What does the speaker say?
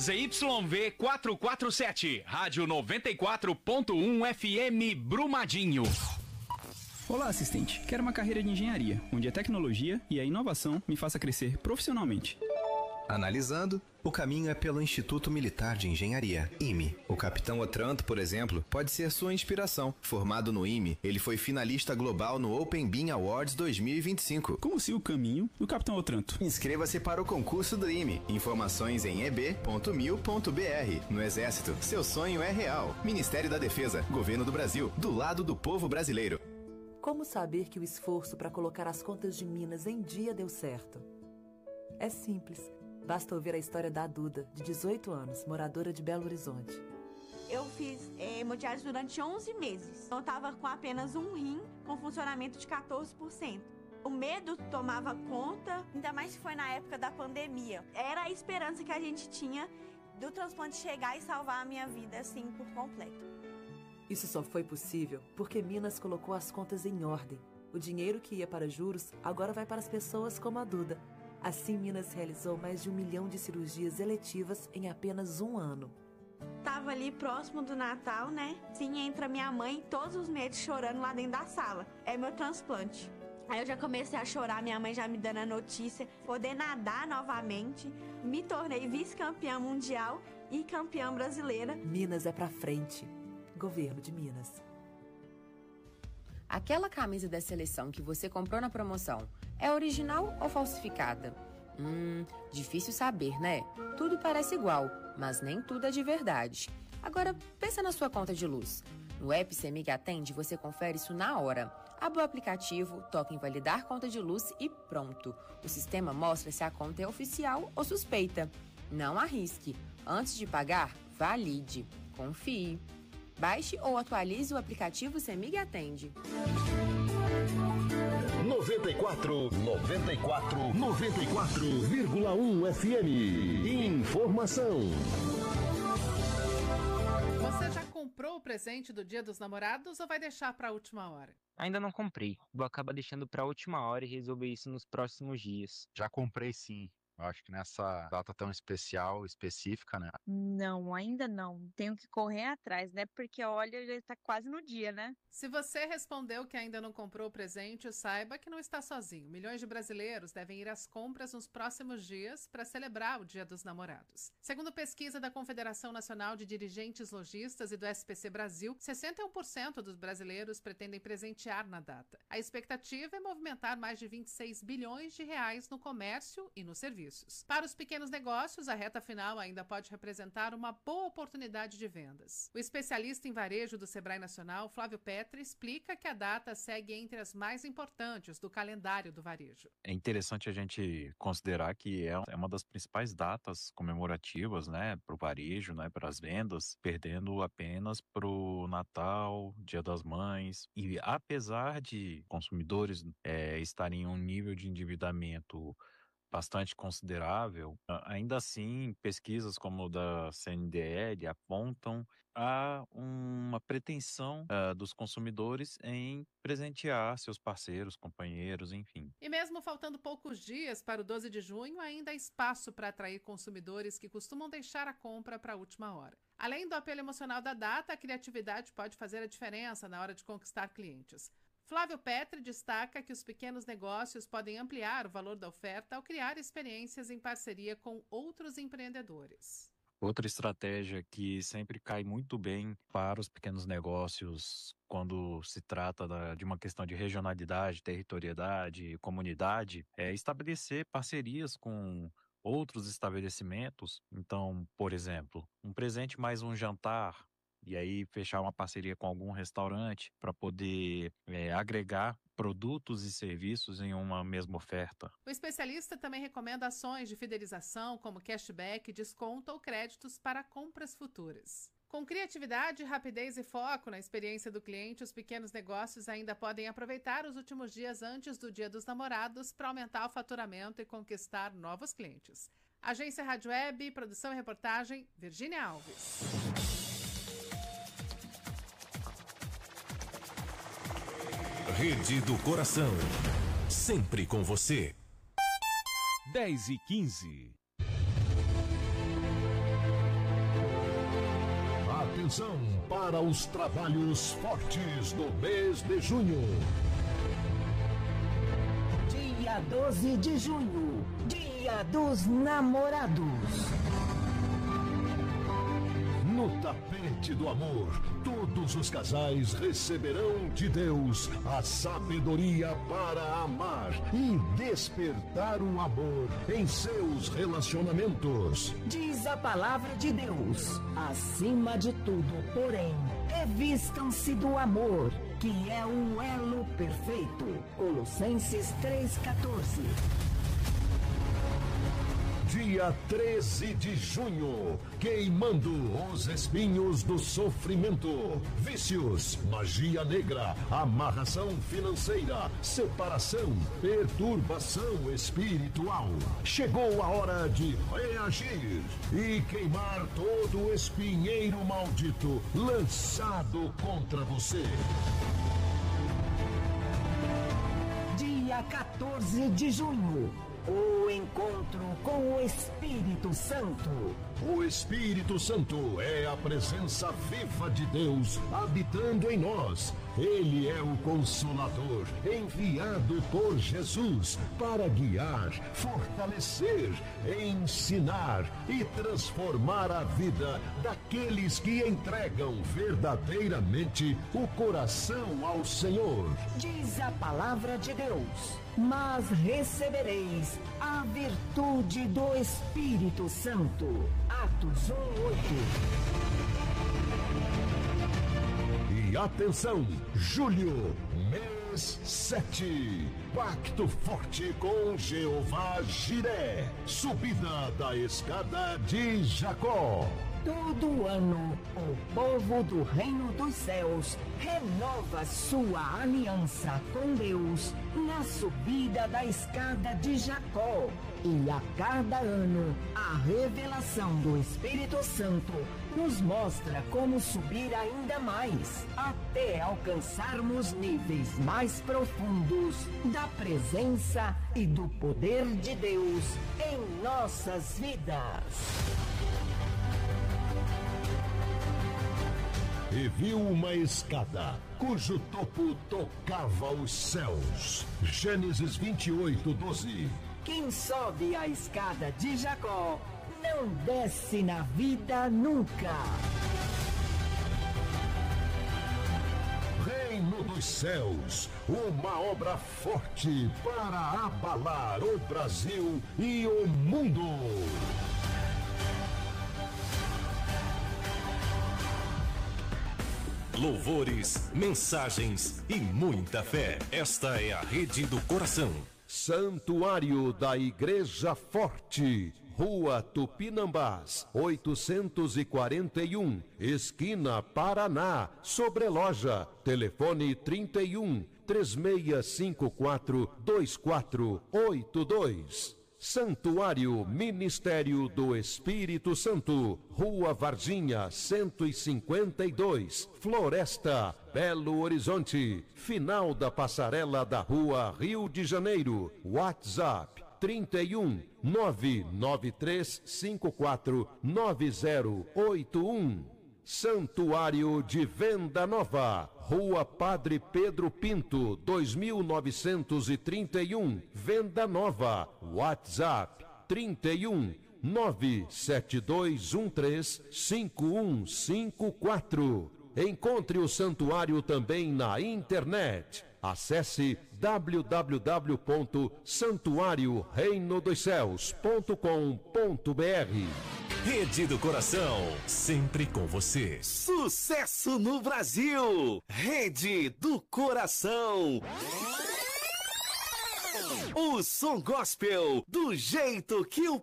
ZYV 447, Rádio 94.1 FM Brumadinho. Olá, assistente. Quero uma carreira de engenharia, onde a tecnologia e a inovação me faça crescer profissionalmente. Analisando, o caminho é pelo Instituto Militar de Engenharia, IME. O capitão Otranto, por exemplo, pode ser sua inspiração. Formado no IME, ele foi finalista global no Open Bean Awards 2025. Como se o caminho do capitão Otranto. Inscreva-se para o concurso do IME. Informações em eb.mil.br. No Exército, seu sonho é real. Ministério da Defesa, Governo do Brasil, do lado do povo brasileiro. Como saber que o esforço para colocar as contas de Minas em dia deu certo? É simples. Basta ouvir a história da Duda, de 18 anos, moradora de Belo Horizonte. Eu fiz hemodiálise durante 11 meses. Eu estava com apenas um rim, com funcionamento de 14%. O medo tomava conta, ainda mais se foi na época da pandemia. Era a esperança que a gente tinha do transplante chegar e salvar a minha vida, assim, por completo. Isso só foi possível porque Minas colocou as contas em ordem. O dinheiro que ia para juros agora vai para as pessoas como a Duda. Assim, Minas realizou mais de 1 milhão de cirurgias eletivas em apenas um ano. Tava ali próximo do Natal, né? Sim, entra minha mãe todos os meses chorando lá dentro da sala. É meu transplante. Aí eu já comecei a chorar, minha mãe já me dando a notícia. Poder nadar novamente. Me tornei vice-campeã mundial e campeã brasileira. Minas é pra frente. Governo de Minas. Aquela camisa da seleção que você comprou na promoção é original ou falsificada? Difícil saber, né? Tudo parece igual, mas nem tudo é de verdade. Agora, pensa na sua conta de luz. No app CEMIG Atende, você confere isso na hora. Abre o aplicativo, toca em validar conta de luz e pronto. O sistema mostra se a conta é oficial ou suspeita. Não arrisque. Antes de pagar, valide. Confie. Baixe ou atualize o aplicativo CEMIG Atende. 94,1 FM. Informação. Você já comprou o presente do Dia dos Namorados ou vai deixar para a última hora? Ainda não comprei. Vou acabar deixando para a última hora e resolver isso nos próximos dias. Já comprei sim. Eu acho que nessa data tão especial, específica, né? Não, ainda não. Tenho que correr atrás, né? Porque, olha, já tá quase no dia, né? Se você respondeu que ainda não comprou o presente, saiba que não está sozinho. Milhões de brasileiros devem ir às compras nos próximos dias para celebrar o Dia dos Namorados. Segundo pesquisa da Confederação Nacional de Dirigentes Lojistas e do SPC Brasil, 61% dos brasileiros pretendem presentear na data. A expectativa é movimentar mais de 26 bilhões de reais no comércio e no serviço. Para os pequenos negócios, a reta final ainda pode representar uma boa oportunidade de vendas. O especialista em varejo do Sebrae Nacional, Flávio Petri, explica que a data segue entre as mais importantes do calendário do varejo. É interessante a gente considerar que é uma das principais datas comemorativas, né, para o varejo, né, para as vendas, perdendo apenas para o Natal, Dia das Mães. E apesar de consumidores estarem em um nível de endividamento bastante considerável, ainda assim, pesquisas como o da CNDL apontam a uma pretensão dos consumidores em presentear seus parceiros, companheiros, enfim. E mesmo faltando poucos dias para o 12 de junho, ainda há espaço para atrair consumidores que costumam deixar a compra para a última hora. Além do apelo emocional da data, a criatividade pode fazer a diferença na hora de conquistar clientes. Flávio Petri destaca que os pequenos negócios podem ampliar o valor da oferta ao criar experiências em parceria com outros empreendedores. Outra estratégia que sempre cai muito bem para os pequenos negócios quando se trata de uma questão de regionalidade, territorialidade, comunidade, é estabelecer parcerias com outros estabelecimentos. Então, por exemplo, um presente mais um jantar, e aí fechar uma parceria com algum restaurante para poder agregar produtos e serviços em uma mesma oferta. O especialista também recomenda ações de fidelização como cashback, desconto ou créditos para compras futuras. Com criatividade, rapidez e foco na experiência do cliente, os pequenos negócios ainda podem aproveitar os últimos dias antes do Dia dos Namorados para aumentar o faturamento e conquistar novos clientes. Agência Rádio Web, produção e reportagem, Virgínia Alves. Rede do Coração. Sempre com você. 10h15. Atenção para os trabalhos fortes do mês de junho. Dia 12 de junho, Dia dos Namorados. No tapete do amor, todos os casais receberão de Deus a sabedoria para amar e despertar o amor em seus relacionamentos. Diz a palavra de Deus: acima de tudo, porém, revistam-se do amor, que é o elo perfeito. Colossenses 3,14. Dia 13 de junho, queimando os espinhos do sofrimento, vícios, magia negra, amarração financeira, separação, perturbação espiritual. Chegou a hora de reagir e queimar todo o espinheiro maldito lançado contra você. Dia 14 de junho, o encontro com o Espírito Santo. O Espírito Santo é a presença viva de Deus habitando em nós. Ele é o Consolador, enviado por Jesus para guiar, fortalecer, ensinar e transformar a vida daqueles que entregam verdadeiramente o coração ao Senhor. Diz a palavra de Deus: mas recebereis a virtude do Espírito Santo. Atos 1:8. E atenção, julho, mês 7. Pacto forte com Jeová Jiré. Subida da escada de Jacó. Todo ano, o povo do Reino dos Céus renova sua aliança com Deus na subida da escada de Jacó. E a cada ano, a revelação do Espírito Santo nos mostra como subir ainda mais, até alcançarmos níveis mais profundos da presença e do poder de Deus em nossas vidas. E viu uma escada, cujo topo tocava os céus. Gênesis 28:12. Quem sobe a escada de Jacó não desce na vida nunca. Reino dos Céus, uma obra forte para abalar o Brasil e o mundo. Louvores, mensagens e muita fé. Esta é a Rede do Coração. Santuário da Igreja Forte, Rua Tupinambás, 841, esquina Paraná, Sobreloja. Telefone 31 3654 2482. Santuário Ministério do Espírito Santo, Rua Varginha, 152, Floresta, Belo Horizonte, final da passarela da Rua Rio de Janeiro. WhatsApp 31 99354 9081. Santuário de Venda Nova, Rua Padre Pedro Pinto, 2931, Venda Nova. WhatsApp 31 97213 5154. Encontre o santuário também na internet. Acesse www.santuarioreinodosscéus.com.br. Rede do Coração, sempre com você. Sucesso no Brasil! Rede do Coração. O som gospel do jeito que o